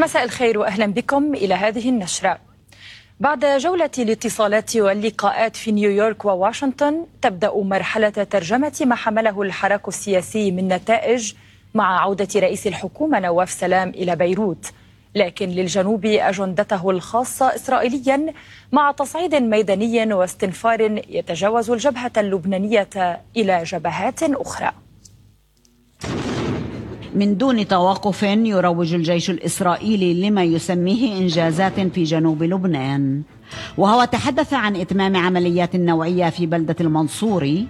مساء الخير وأهلا بكم إلى هذه النشرة. بعد جولة الاتصالات واللقاءات في نيويورك وواشنطن، تبدأ مرحلة ترجمة ما حمله الحراك السياسي من نتائج مع عودة رئيس الحكومة نواف سلام إلى بيروت، لكن للجنوب أجندته الخاصة إسرائيليا مع تصعيد ميداني واستنفار يتجاوز الجبهة اللبنانية إلى جبهات أخرى. من دون توقف يروج الجيش الإسرائيلي لما يسميه إنجازات في جنوب لبنان، وهو تحدث عن إتمام عمليات نوعية في بلدة المنصوري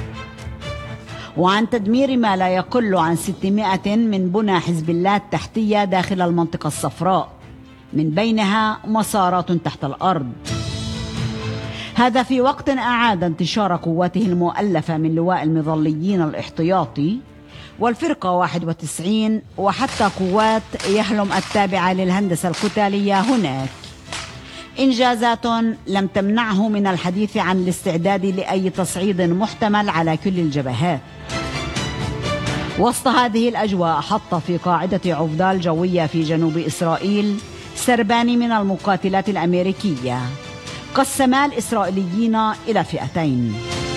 وعن تدمير ما لا يقل عن 600 من بنى حزب الله التحتية داخل المنطقة الصفراء، من بينها مسارات تحت الأرض. هذا في وقت أعاد انتشار قواته المؤلفة من لواء المظليين الاحتياطي والفرقة 91 وحتى قوات يهلم التابعة للهندسة القتالية هناك، إنجازات لم تمنعه من الحديث عن الاستعداد لأي تصعيد محتمل على كل الجبهات. وسط هذه الأجواء حط في قاعدة عفدال جوية في جنوب إسرائيل سربان من المقاتلات الأمريكية قسما الإسرائيليين إلى فئتين: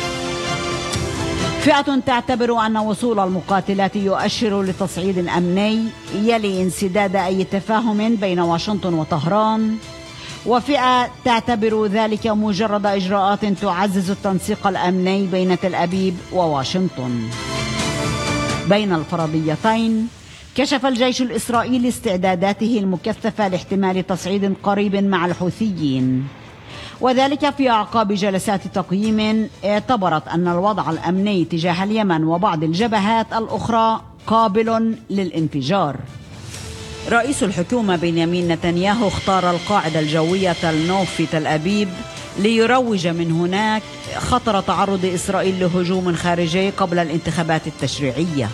فئة تعتبر أن وصول المقاتلات يؤشر لتصعيد أمني يلي انسداد أي تفاهم بين واشنطن وطهران، وفئة تعتبر ذلك مجرد إجراءات تعزز التنسيق الأمني بين تل أبيب وواشنطن. بين الفرضيتين كشف الجيش الإسرائيلي استعداداته المكثفة لاحتمال تصعيد قريب مع الحوثيين، وذلك في أعقاب جلسات تقييم اعتبرت أن الوضع الأمني تجاه اليمن وبعض الجبهات الأخرى قابل للانفجار. رئيس الحكومة بنيامين نتنياهو اختار القاعدة الجوية النوف في تل أبيب ليروج من هناك خطر تعرض إسرائيل لهجوم خارجي قبل الانتخابات التشريعية.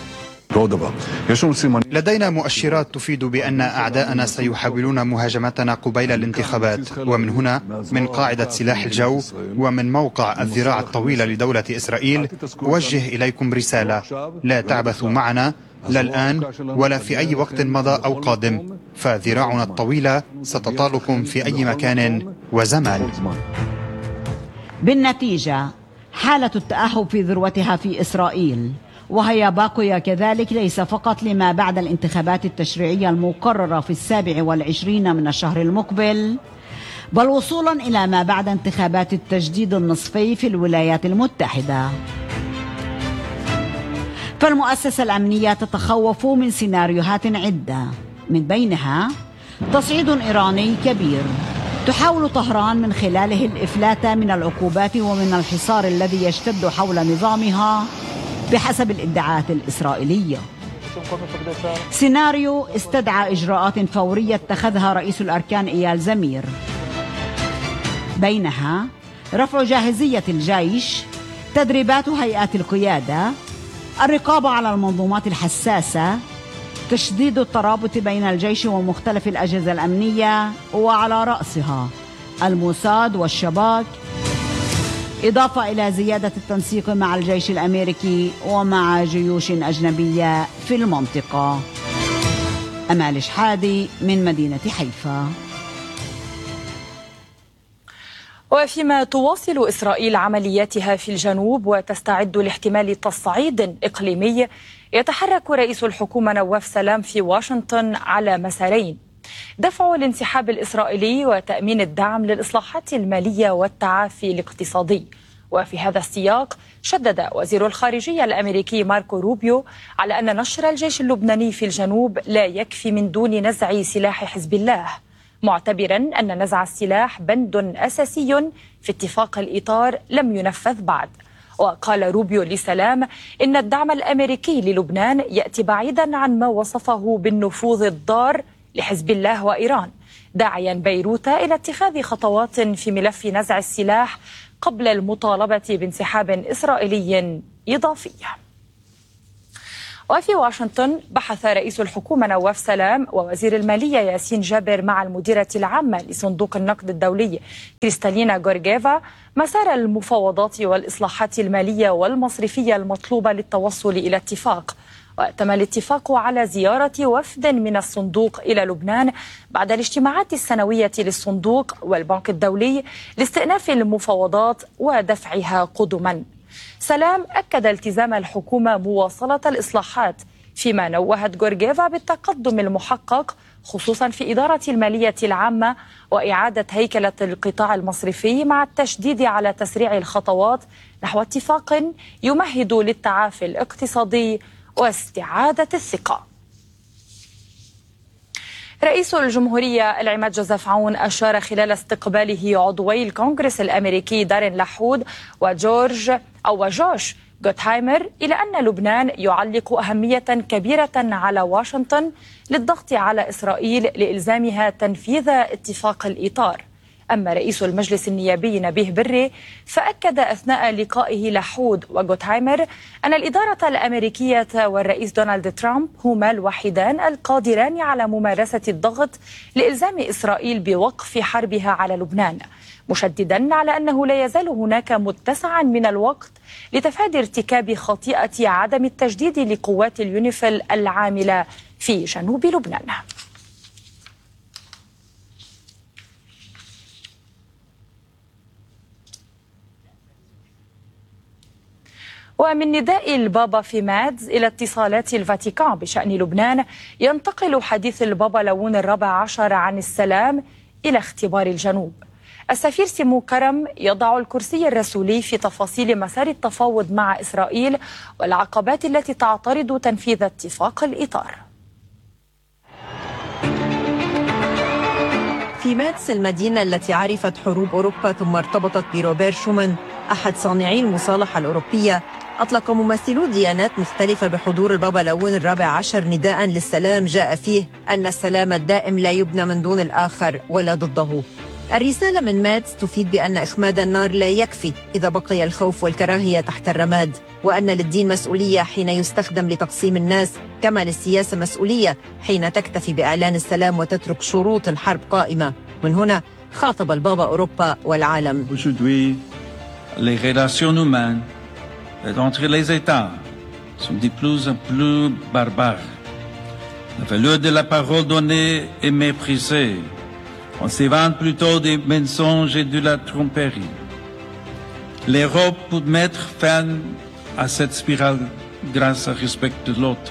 لدينا مؤشرات تفيد بأن أعداءنا سيحاولون مهاجمتنا قبيل الانتخابات، ومن هنا من قاعدة سلاح الجو ومن موقع الذراع الطويلة لدولة إسرائيل أوجه إليكم رسالة: لا تعبثوا معنا، لا الآن ولا في أي وقت مضى أو قادم، فذراعنا الطويلة ستطالكم في أي مكان وزمان. بالنتيجة حالة التأهب في ذروتها في إسرائيل، وهي باقية كذلك ليس فقط لما بعد الانتخابات التشريعية المقررة في 27 من الشهر المقبل، بل وصولا إلى ما بعد انتخابات التجديد النصفي في الولايات المتحدة. فالمؤسسة الأمنية تتخوف من سيناريوهات عدة، من بينها تصعيد إيراني كبير تحاول طهران من خلاله الإفلات من العقوبات ومن الحصار الذي يشتد حول نظامها بحسب الادعاءات الإسرائيلية. سيناريو استدعى إجراءات فورية اتخذها رئيس الأركان إيال زمير، بينها رفع جاهزية الجيش، تدريبات هيئات القيادة، الرقابة على المنظومات الحساسة، تشديد الترابط بين الجيش ومختلف الأجهزة الأمنية وعلى رأسها الموساد والشباك، إضافة إلى زيادة التنسيق مع الجيش الأمريكي ومع جيوش أجنبية في المنطقة. أمال شحادي من مدينة حيفا. وفيما تواصل إسرائيل عملياتها في الجنوب وتستعد لاحتمال تصعيد إقليمي، يتحرك رئيس الحكومة نواف سلام في واشنطن على مسارين: دفع الانسحاب الإسرائيلي وتأمين الدعم للإصلاحات المالية والتعافي الاقتصادي. وفي هذا السياق شدد وزير الخارجية الأمريكي ماركو روبيو على أن نشر الجيش اللبناني في الجنوب لا يكفي من دون نزع سلاح حزب الله، معتبرا أن نزع السلاح بند أساسي في اتفاق الإطار لم ينفذ بعد. وقال روبيو لسلام إن الدعم الأمريكي للبنان يأتي بعيدا عن ما وصفه بالنفوذ الضار لحزب الله وإيران، داعيا بيروت إلى اتخاذ خطوات في ملف نزع السلاح قبل المطالبة بانسحاب إسرائيلي إضافي. وفي واشنطن بحث رئيس الحكومة نواف سلام ووزير المالية ياسين جابر مع المديرة العامة لصندوق النقد الدولي كريستالينا غورغيفا مسار المفاوضات والإصلاحات المالية والمصرفية المطلوبة للتوصل إلى اتفاق. وتم الاتفاق على زيارة وفد من الصندوق إلى لبنان بعد الاجتماعات السنوية للصندوق والبنك الدولي لاستئناف المفاوضات ودفعها قدما. سلام أكد التزام الحكومة مواصلة الإصلاحات، فيما نوهت غورغيفا بالتقدم المحقق خصوصا في إدارة المالية العامة وإعادة هيكلة القطاع المصرفي، مع التشديد على تسريع الخطوات نحو اتفاق يمهد للتعافي الاقتصادي واستعادة الثقة. رئيس الجمهورية العماد جوزيف عون أشار خلال استقباله عضوي الكونغرس الأمريكي دارين لحود وجوش غوتهايمر إلى أن لبنان يعلق أهمية كبيرة على واشنطن للضغط على إسرائيل لإلزامها تنفيذ اتفاق الإطار. أما رئيس المجلس النيابي نبيه بري فأكد أثناء لقائه لحود وغوتهايمر أن الإدارة الأمريكية والرئيس دونالد ترامب هما الوحيدان القادران على ممارسة الضغط لإلزام إسرائيل بوقف حربها على لبنان، مشددا على أنه لا يزال هناك متسعا من الوقت لتفادي ارتكاب خطيئة عدم التجديد لقوات اليونيفيل العاملة في جنوب لبنان. ومن نداء البابا في مادز إلى اتصالات الفاتيكان بشأن لبنان، ينتقل حديث البابا ليون ال14 عن السلام إلى اختبار الجنوب. السفير سيمون كرم يضع الكرسي الرسولي في تفاصيل مسار التفاوض مع إسرائيل والعقبات التي تعترض تنفيذ اتفاق الإطار. في مادس، المدينة التي عرفت حروب أوروبا ثم ارتبطت بروبير شومان أحد صانعي المصالحة الأوروبية، أطلق ممثلو ديانات مختلفة بحضور البابا ليون ال14 نداء للسلام جاء فيه أن السلام الدائم لا يبنى من دون الآخر ولا ضده. الرسالة من مادس تفيد بأن إخماد النار لا يكفي إذا بقي الخوف والكراهية تحت الرماد، وأن للدين مسؤولية حين يستخدم لتقسيم الناس، كما للسياسة مسؤولية حين تكتفي بإعلان السلام وتترك شروط الحرب قائمة. من هنا خاطب البابا أوروبا والعالم. Les relations humaines entre les États sont de plus en plus barbares. La valeur de la parole donnée est méprisée. On se vante plutôt des mensonges et de la tromperie. L'Europe peut mettre fin à cette spirale grâce au respect de l'autre,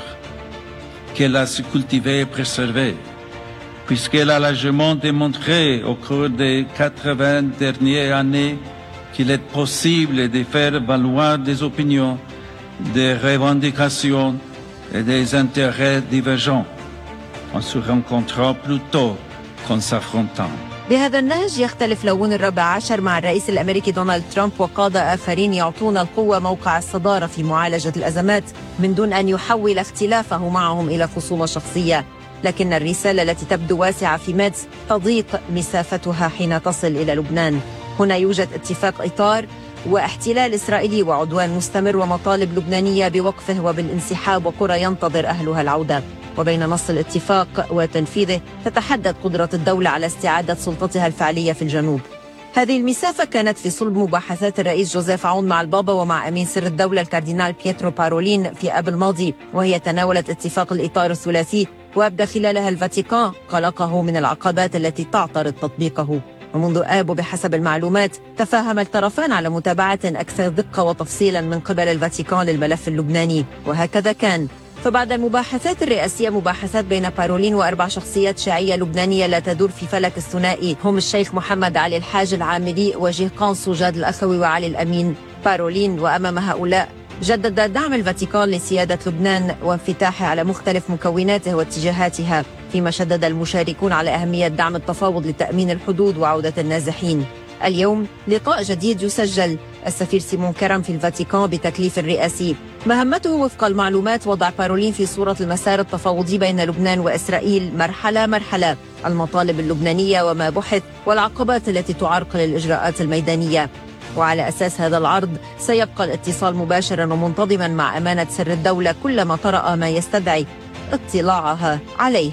qu'elle a su cultiver et préserver, puisqu'elle a largement démontré au cours des 80 dernières années qu'il est possible de faire valoir des opinions, des revendications et des intérêts divergents en se rencontrant plutôt qu'en s'affrontant. بهذا النهج يختلف ليون ال14 مع الرئيس الأمريكي دونالد ترامب وقادة آخرين يعطون القوة موقع الصدارة في معالجة الأزمات من دون أن يحول اختلافه معهم إلى خصومة شخصية. لكن الرسالة التي تبدو واسعة في مادس تضيق مسافتها حين تصل إلى لبنان. هنا يوجد اتفاق إطار واحتلال إسرائيلي وعدوان مستمر ومطالب لبنانية بوقفه وبالانسحاب وقرى ينتظر أهلها العودة. وبين نص الاتفاق وتنفيذه تتحدد قدرة الدولة على استعادة سلطتها الفعلية في الجنوب. هذه المسافة كانت في صلب مباحثات الرئيس جوزيف عون مع البابا ومع أمين سر الدولة الكاردينال بيترو بارولين في أب الماضي، وهي تناولت اتفاق الإطار الثلاثي وأبدى خلالها الفاتيكان قلقه من العقبات التي تعترض تطبيقه. ومنذ آب وبحسب المعلومات تفاهم الطرفان على متابعة أكثر دقة وتفصيلا من قبل الفاتيكان للملف اللبناني، وهكذا كان. فبعد المباحثات الرئاسية مباحثات بين بارولين و4 شخصيات شيعية لبنانية لا تدور في فلك الثنائي هم الشيخ محمد علي الحاج العاملي وجيهقان سجاد الأخوي وعلي الأمين. بارولين وأمام هؤلاء جدد دعم الفاتيكان لسيادة لبنان وانفتاحه على مختلف مكوناته واتجاهاتها، فيما شدد المشاركون على أهمية دعم التفاوض لتأمين الحدود وعودة النازحين. اليوم لقاء جديد يسجل. السفير سيمون كرم في الفاتيكان بتكليف رئاسي، مهمته وفق المعلومات وضع بارولين في صورة المسار التفاوضي بين لبنان وإسرائيل مرحلة مرحلة، المطالب اللبنانية وما بحث والعقبات التي تعرقل الإجراءات الميدانية. وعلى أساس هذا العرض سيبقى الاتصال مباشرا ومنتظما مع أمانة سر الدولة كلما طرأ ما يستدعي اطلاعها عليه.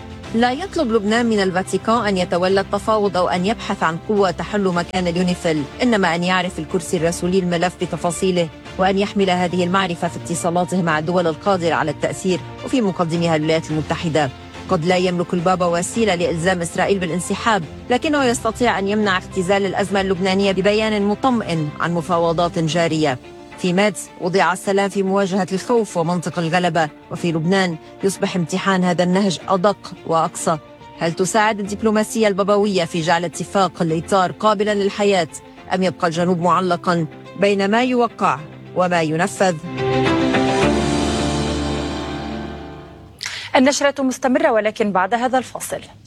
لا يطلب لبنان من الفاتيكان أن يتولى التفاوض أو أن يبحث عن قوة تحل مكان اليونيفيل، إنما أن يعرف الكرسي الرسولي الملف بتفاصيله وأن يحمل هذه المعرفة في اتصالاته مع الدول القادرة على التأثير وفي مقدمها الولايات المتحدة. قد لا يملك البابا وسيلة لإلزام إسرائيل بالانسحاب، لكنه يستطيع أن يمنع اختزال الأزمة اللبنانية ببيان مطمئن عن مفاوضات جارية. في مادس وضع السلام في مواجهة الخوف ومنطق الغلبة، وفي لبنان يصبح امتحان هذا النهج أدق وأقصى. هل تساعد الدبلوماسية البابوية في جعل اتفاق الإطار قابلا للحياة، أم يبقى الجنوب معلقا بين ما يوقع وما ينفذ؟ النشرة مستمرة ولكن بعد هذا الفاصل.